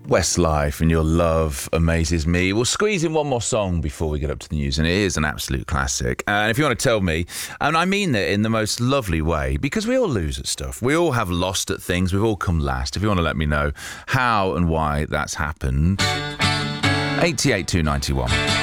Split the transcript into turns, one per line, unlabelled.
Westlife and Your Love Amazes Me. We'll squeeze in one more song before we get up to the news, and it is an absolute classic. And if you want to tell me, and I mean that in the most lovely way, because we all lose at stuff. We all have lost at things. We've all come last. If you want to let me know how and why that's happened, 88291.